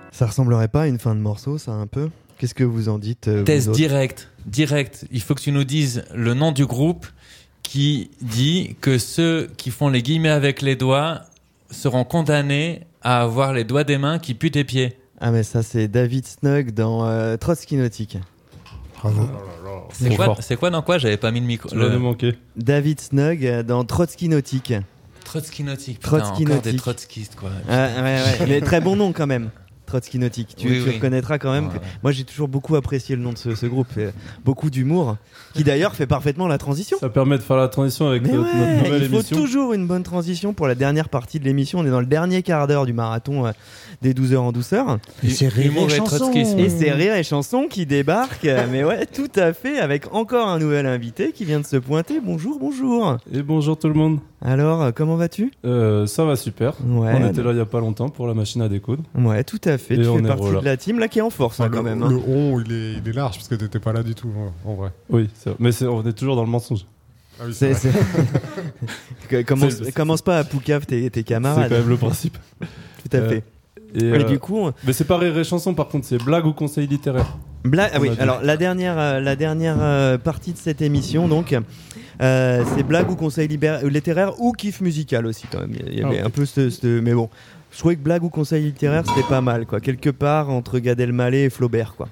Ça ressemblerait pas à une fin de morceau, ça, un peu? Qu'est-ce que vous en dites, Test direct. Il faut que tu nous dises le nom du groupe qui dit que ceux qui font les guillemets avec les doigts seront condamnés à avoir les doigts des mains qui puent tes pieds. Ah, mais ça, c'est David Snug dans Trotsky Nautique. Bravo. C'est quoi dans quoi? J'avais pas mis le micro. Tu vas nous manquer. David Snug dans Trotsky Nautique. Trotsky Nautique. Trotsky encore Nautique. des trotskistes, quoi. Ouais. Mais très bon nom quand même. Trotsky Nautique. Tu Oui. reconnaîtras quand même. Ouais. Moi, j'ai toujours beaucoup apprécié le nom de ce groupe. Beaucoup d'humour, qui d'ailleurs fait parfaitement la transition. Ça permet de faire la transition avec Mais notre nouvelle il faut émission. toujours une bonne transition pour la dernière partie de l'émission. On est dans le dernier quart d'heure du marathon des 12 heures en douceur. Et c'est Rire Humour et et Chanson. trotskisme. Et c'est Rire et Chanson qui débarque. Mais ouais, tout à fait, avec encore un nouvel invité qui vient de se pointer. Bonjour. Et bonjour tout le monde. Alors, comment vas-tu? Ça va super. Ouais. On était là il y a pas longtemps pour la machine à découdre. Ouais, tout à fait. Et Tu on fais est partie voilà. de la team là qui est en force quand même. Le on, il est large parce que t'étais pas là du tout, en vrai. Oui, c'est vrai. Mais on est toujours dans le mensonge. Ah oui, c'est vrai. Commence pas à poucave tes C'est camarades. quand même le principe. Tout à fait. Et, Du coup, Mais c'est pas Rire et Chanson par contre, c'est blague ou conseil littéraire. Ah oui, On a dit. alors la dernière partie de cette émission, donc, c'est blague ou conseil littéraire ou kiff musical aussi quand même. Il y avait un peu mais bon, je trouvais que blague ou conseil littéraire c'était pas mal, quoi. Quelque part entre Gad Elmaleh et Flaubert, quoi.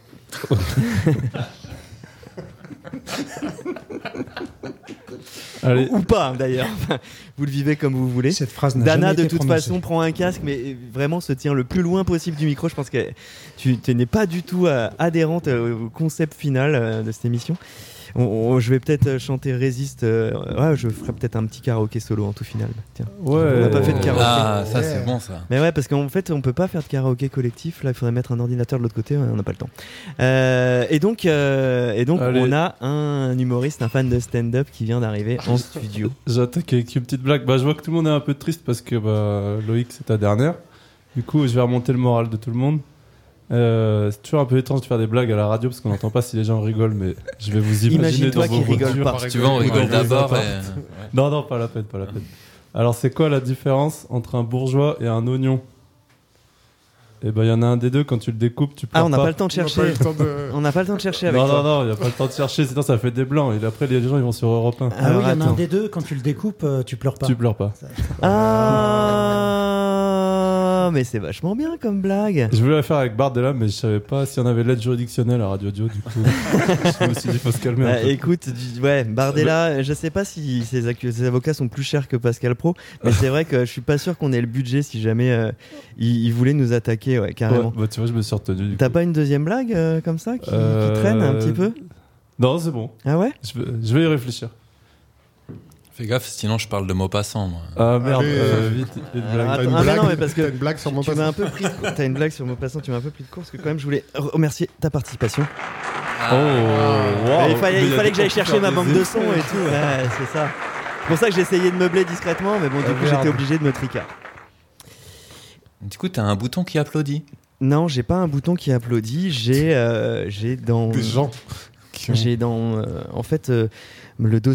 Allez. Ou pas d'ailleurs. Vous le vivez comme vous voulez. Cette phrase n'a Dana, jamais de été toute prononcée. façon, prend un casque, mais vraiment se tient le plus loin possible du micro. Je pense que tu n'es pas du tout adhérente au concept final de cette émission. Je vais peut-être chanter Résiste. Je ferai peut-être un petit karaoké solo en tout final. Tiens. Ouais. On n'a pas fait de karaoké. Ah, ça c'est bon ça. Mais ouais, parce qu'en fait, on peut pas faire de karaoké collectif. Là, il faudrait mettre un ordinateur de l'autre côté. On n'a pas le temps. Et donc, Allez. on a un humoriste, un fan de stand-up qui vient d'arriver en studio. J'attaque avec une petite blague. Je vois que tout le monde est un peu triste parce que Loïc c'est ta dernière. Du coup, je vais remonter le moral de tout le monde. C'est toujours un peu étrange de faire des blagues à la radio parce qu'on n'entend pas si les gens rigolent, mais je vais vous imaginer dans Imagine-toi vos qu'ils rigolent voitures. pas. Si tu veux, on rigole d'abord. Non, pas la peine. Alors, c'est quoi la différence entre un bourgeois et un oignon? Eh ben, il y en a un des deux, quand tu le découpes, tu pleures Ah, on n'a pas. pas le temps de chercher. On n'a pas le temps de chercher avec toi. Non, il n'y a pas le temps de chercher, sinon ça fait des blancs. Et après, les gens ils vont sur Europe 1. Ah oui, Alors, il y en a attends. un des deux, quand tu le découpes, tu pleures pas. Tu pleures pas. Ah, mais c'est vachement bien comme blague. Je voulais la faire avec Bardella, mais je savais pas si on avait l'aide juridictionnelle à Radio Dio, du coup. Je me suis dit, faut se calmer un Bah, peu. écoute, Bardella, je sais pas si ses avocats sont plus chers que Pascal Pro, mais c'est vrai que je suis pas sûr qu'on ait le budget si jamais il voulait nous attaquer, ouais, carrément. Ouais, tu vois, je me suis retenu. Du T'as coup. pas une deuxième blague comme ça qui traîne un petit peu? Non, c'est bon. Ah ouais? Je vais y réfléchir. Fais gaffe, sinon je parle de Maupassant, moi. Ah merde, Allez, vite. Une Alors, blague. attends, T'as une mais blague, non, mais parce que t'as une blague sur mon tu m'as un peu pris. T'as une blague sur Maupassant, tu m'as un peu pris de court parce que quand même je voulais remercier ta participation. Oh, wow. il fallait Mais que j'aille chercher ma des bande de efforts. son et tout. Ouais, c'est ça. C'est pour ça que j'ai essayé de meubler discrètement, mais bon, du coup merde. j'étais obligé de me tricard. Du coup, t'as un bouton qui applaudit. Non, j'ai pas un bouton qui applaudit. J'ai dans Des gens qui ont... en fait le